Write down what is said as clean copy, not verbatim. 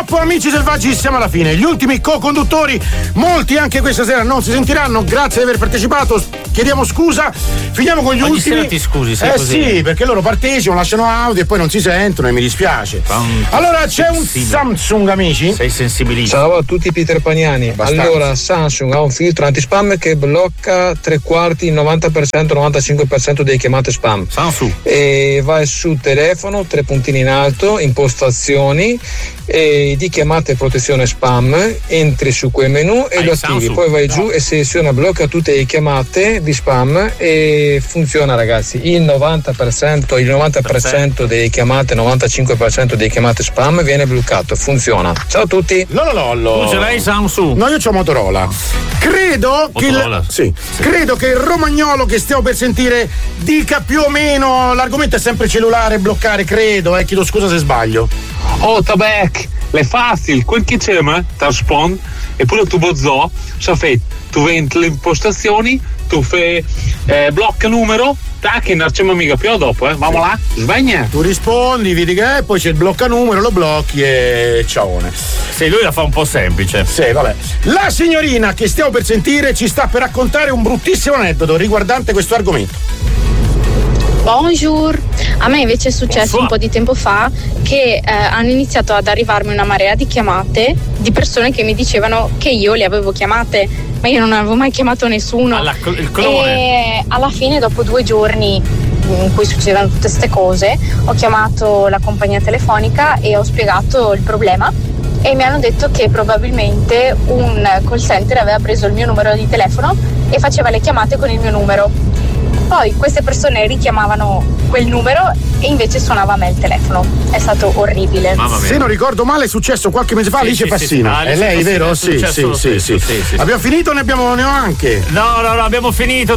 Purtroppo, amici selvaggi, siamo alla fine. Gli ultimi co-conduttori, molti anche questa sera non si sentiranno. Grazie di aver partecipato. Chiediamo scusa. Finiamo con gli Ogni ultimi. sera ti scusi, sei così. Sì, perché loro partecipano, lasciano audio e poi non si sentono e mi dispiace. Allora c'è un Samsung, amici. Sei sensibilissimo. Ciao a tutti Peter Paniani. Abbastanza. Allora, Samsung ha un filtro anti-spam che blocca 3/4, il 90%, 95% delle chiamate spam. Samsung. E vai su telefono, 3 puntini in alto, impostazioni e di chiamate protezione spam, entri su quel menu e lo attivi, Samsung. poi vai giù e seleziona blocca tutte le chiamate di spam e funziona, ragazzi. Il 90% delle chiamate, 95% delle chiamate spam viene bloccato, funziona. Ciao a tutti. Lololollo. Tu ce l'hai Samsung? No, io c'ho Motorola. Credo che il romagnolo che stiamo per sentire dica più o meno, l'argomento è sempre cellulare, bloccare, credo, chiedo scusa se sbaglio. Oh, Tabek, è facile, quel che c'è, ma ti risponde e poi tu bozzò, tu venti le impostazioni, tu fai blocca numero, tac, e non c'è mica più dopo, vamo là, sveglia. Tu rispondi, vedi che poi c'è il blocca numero, lo blocchi e ciaone. Sì, lui la fa un po' semplice. Sì, vabbè. La signorina che stiamo per sentire ci sta per raccontare un bruttissimo aneddoto riguardante questo argomento. Bonjour, a me invece è successo un po' di tempo fa che hanno iniziato ad arrivarmi una marea di chiamate di persone che mi dicevano che io le avevo chiamate, ma io non avevo mai chiamato nessuno. Il clone. E alla fine, dopo 2 giorni in cui succedevano tutte queste cose, ho chiamato la compagnia telefonica e ho spiegato il problema e mi hanno detto che probabilmente un call center aveva preso il mio numero di telefono e faceva le chiamate con il mio numero. Poi queste persone richiamavano quel numero e invece suonava a me il telefono. È stato orribile. Se non ricordo male è successo qualche mese fa, Alice Fassina. È lei, vero? Sì. Abbiamo finito o ne ho anche? No, abbiamo finito.